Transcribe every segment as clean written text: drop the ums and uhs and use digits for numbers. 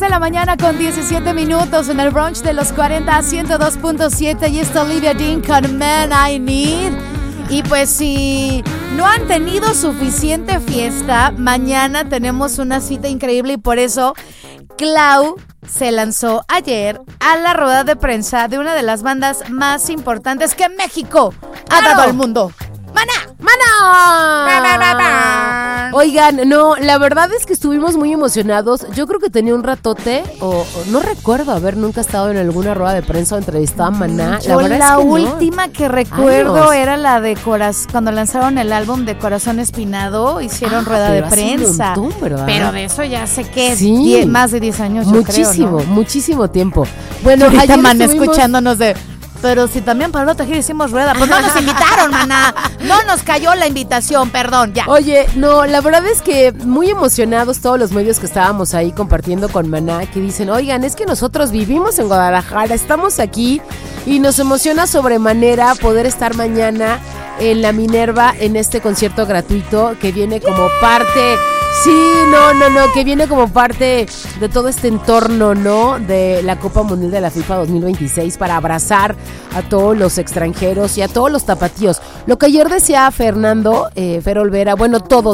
de la mañana con 17 minutos en el brunch de los 40 a 102.7 y está Olivia Dean con Man I Need. Y pues si no han tenido suficiente fiesta, mañana tenemos una cita increíble y por eso Clau se lanzó ayer a la rueda de prensa de una de las bandas más importantes que México ha dado al mundo. ¡Maná! Oigan, no, la verdad es que estuvimos muy emocionados. Yo creo que tenía un ratote, o no recuerdo haber nunca estado en alguna rueda de prensa o entrevistado a Maná. La última que recuerdo era la de cuando lanzaron el álbum de Corazón Espinado, hicieron rueda de prensa. Un montón, pero de eso ya sé que es más de 10 años, muchísimo, yo creo, ¿no? Muchísimo tiempo. Bueno, ahorita Maná escuchándonos de... Pero si también para otra gira hicimos rueda, pues no nos invitaron, Maná. No nos cayó la invitación, perdón, ya. Oye, no, la verdad es que muy emocionados todos los medios que estábamos ahí compartiendo con Maná, que dicen, oigan, es que nosotros vivimos en Guadalajara, estamos aquí y nos emociona sobremanera poder estar mañana en la Minerva en este concierto gratuito que viene como parte... Sí, que viene como parte de todo este entorno, ¿no? De la Copa Mundial de la FIFA 2026 para abrazar a todos los extranjeros y a todos los tapatíos. Lo que ayer decía Fernando, Fer Olvera, bueno, todo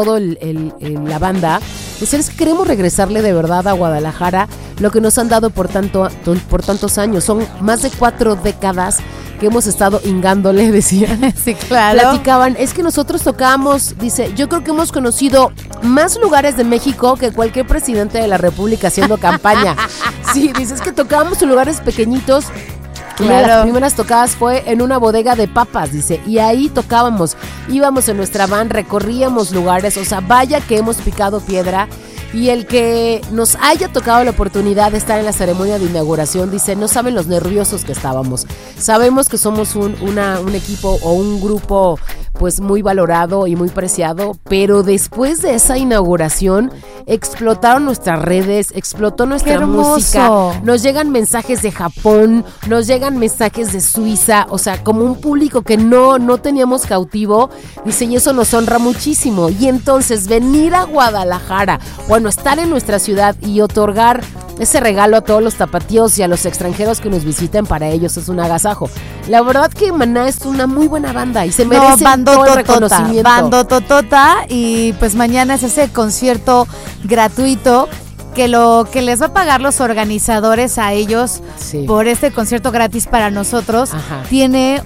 la banda, es que queremos regresarle de verdad a Guadalajara lo que nos han dado por tantos años. Son más de 4 décadas que hemos estado hingándole, decían. Sí, claro. Platicaban, es que nosotros tocábamos, dice, yo creo que hemos conocido más lugares de México que cualquier presidente de la República haciendo campaña. Sí, dice, es que tocábamos en lugares pequeñitos. Claro. Una de las primeras tocadas fue en una bodega de papas, dice, y ahí tocábamos, íbamos en nuestra van, recorríamos lugares, o sea, vaya que hemos picado piedra. Y el que nos haya tocado la oportunidad de estar en la ceremonia de inauguración, dice, no saben los nerviosos que estábamos. Sabemos que somos un equipo o un grupo pues muy valorado y muy preciado, pero después de esa inauguración explotaron nuestras redes, explotó nuestra música, nos llegan mensajes de Japón, nos llegan mensajes de Suiza, o sea, como un público que no teníamos cautivo, dice, y eso nos honra muchísimo. Y entonces venir a Guadalajara, bueno, estar en nuestra ciudad y otorgar ese regalo a todos los tapatíos y a los extranjeros que nos visiten, para ellos es un agasajo. La verdad que Maná es una muy buena banda y se merece todo el reconocimiento. Bandototota, y pues mañana es ese concierto gratuito que lo que les va a pagar los organizadores a ellos por este concierto gratis para nosotros. Ajá. Tiene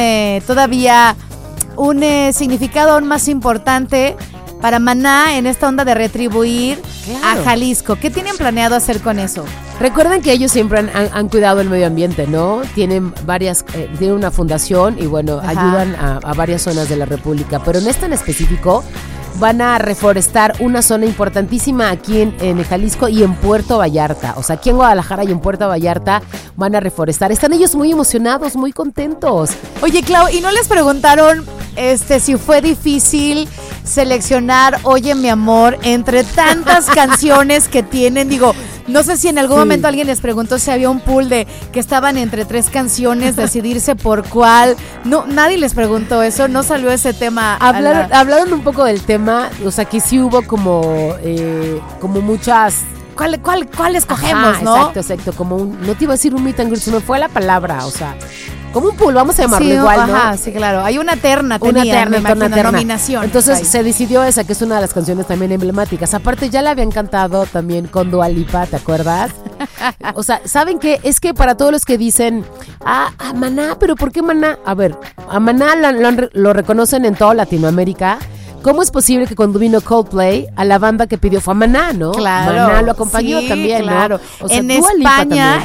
todavía un significado aún más importante para Maná en esta onda de retribuir a Jalisco. ¿Qué tienen planeado hacer con eso? Recuerden que ellos siempre han cuidado el medio ambiente, ¿no? Tienen tienen una fundación y bueno, ayudan a varias zonas de la República, pero en esta en específico van a reforestar una zona importantísima aquí en Jalisco y en Puerto Vallarta. O sea, aquí en Guadalajara y en Puerto Vallarta van a reforestar. Están ellos muy emocionados, muy contentos. Oye, Clau, ¿y no les preguntaron si fue difícil seleccionar Oye mi amor entre tantas canciones que tienen? Digo, no sé si en algún momento alguien les preguntó si había un pool de que estaban entre 3 canciones, decidirse por cuál. No, nadie les preguntó eso, no salió ese tema. Hablaron un poco del tema, o sea, que sí hubo como muchas... ¿Cuál escogemos, ajá, no? Exacto, no te iba a decir un meet and greet, se me fue la palabra, o sea... Como un pool, vamos a llamarlo igual, ¿no? Ajá, sí, claro. Hay una terna, nominación. Entonces se decidió esa, que es una de las canciones también emblemáticas. Aparte, ya la habían cantado también con Dua Lipa, ¿te acuerdas? O sea, ¿saben qué? Es que para todos los que dicen, Maná, ¿pero por qué Maná? A ver, a Maná lo reconocen en toda Latinoamérica. ¿Cómo es posible que cuando vino Coldplay, a la banda que pidió fue a Maná, ¿no? Claro. Maná lo acompañó también, claro. ¿no? O sea, en España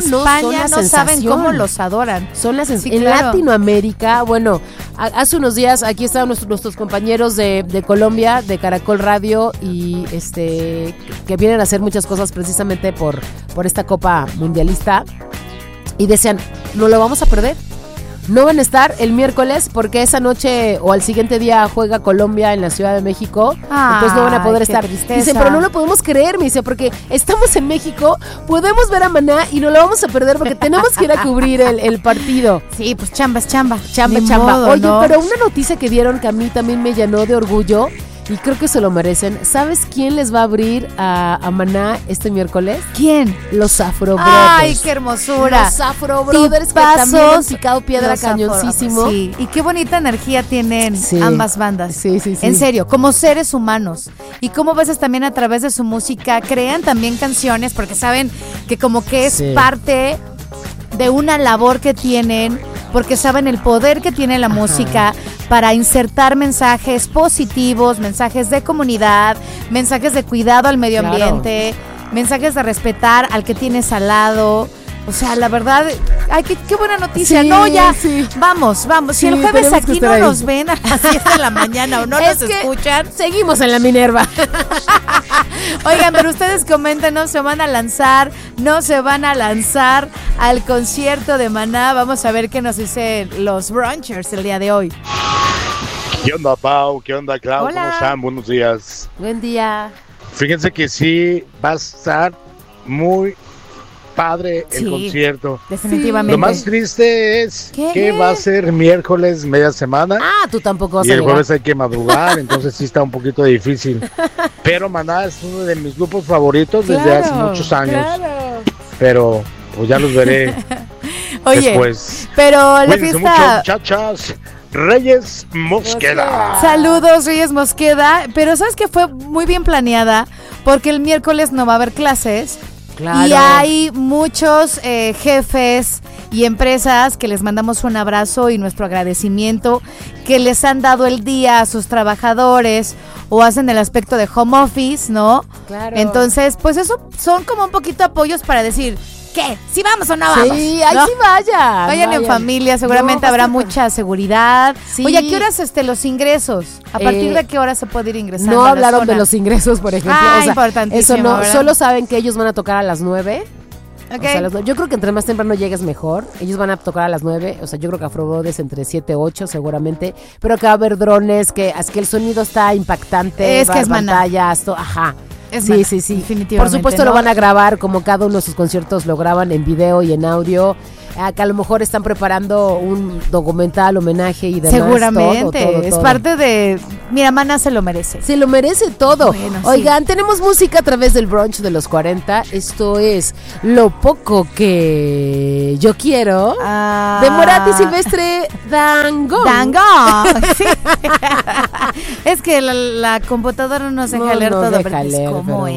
no saben cómo los adoran. Son las en Latinoamérica, bueno, hace unos días aquí estaban nuestros compañeros de Colombia, de Caracol Radio, y que vienen a hacer muchas cosas precisamente por esta Copa Mundialista, y decían, no lo vamos a perder. No van a estar el miércoles porque esa noche o al siguiente día juega Colombia en la Ciudad de México. Entonces no van a poder estar. Tristeza. Dice, pero no lo podemos creer, me dice, porque estamos en México, podemos ver a Maná y no lo vamos a perder porque tenemos que ir a cubrir el partido. Sí, pues chamba es chamba. Chamba. Modo, oye, ¿no? Pero una noticia que dieron que a mí también me llenó de orgullo, y creo que se lo merecen. ¿Sabes quién les va a abrir a Maná este miércoles? ¿Quién? Los Afro Brothers. ¡Ay, qué hermosura! Los Afro Brothers, que también han picado piedra cañoncísimo. Sí, y qué bonita energía tienen ambas bandas. Sí. En serio, como seres humanos. Y como a veces también a través de su música crean también canciones, porque saben que como que es parte de una labor que tienen, porque saben el poder que tiene la música para insertar mensajes positivos, mensajes de comunidad, mensajes de cuidado al medio ambiente, mensajes de respetar al que tienes al lado. O sea, la verdad, ay, qué buena noticia. Sí, no, ya, sí. vamos. Si el jueves aquí no nos ven a las 7 de la mañana o no nos escuchan, seguimos en la Minerva. Oigan, pero ustedes coméntenos, ¿se van a lanzar? ¿No se van a lanzar al concierto de Maná? Vamos a ver qué nos dicen los brunchers el día de hoy. ¿Qué onda, Pau? ¿Qué onda, Clau? Hola. ¿Cómo están? Buenos días. Buen día. Fíjense que sí va a estar muy padre el concierto. Definitivamente. Lo más triste es ¿Qué? que va a ser miércoles, media semana. Ah, tú tampoco vas y a el llegar. jueves hay que madrugar, entonces sí está un poquito difícil. Pero Maná es uno de mis grupos favoritos desde hace muchos años. Pero pues ya los veré después. Pero la Cuídense fiesta... mucho, muchachas. Reyes Mosqueda. Saludos, Reyes Mosqueda. Pero ¿sabes que fue muy bien planeada? Porque el miércoles no va a haber clases. Claro. Y hay muchos jefes y empresas que les mandamos un abrazo y nuestro agradecimiento, que les han dado el día a sus trabajadores o hacen el aspecto de home office, ¿no? Claro. Entonces, pues eso son como un poquito apoyos para decir, ¿qué? ¿Sí vamos o no vamos? Sí, ¿no? ahí sí vayan. Vayan en familia, seguramente habrá mucha seguridad. Sí. Oye, ¿a qué horas los ingresos? ¿A partir de qué hora se puede ir ingresando? No a la hablaron zona? de los ingresos, por ejemplo. Ah, o sea, importantísimo, eso no, ¿verdad? solo saben que ellos van a tocar a las 9. Ok. O sea, yo creo que entre más temprano llegues mejor. Ellos van a tocar a las 9. O sea, yo creo que Afro Brothers entre 7 y 8 seguramente. Pero que va a haber drones, que el sonido está impactante. Es que es Maná. pantallas, ajá. Es Sí. definitivamente, Por supuesto ¿no? lo van a grabar, como cada uno de sus conciertos lo graban en video y en audio. Que a lo mejor están preparando un documental, homenaje y demás. Seguramente, todo. es parte de... Mira, Maná se lo merece. Se lo merece todo. Bueno, Oigan, tenemos música a través del brunch de los 40. Esto es Lo Poco Que Yo Quiero. De Morat y Silvestre Dangond. Dangond. Sí. Es que la computadora no nos deja leer todo, deja pero leer, ¿cómo pero es?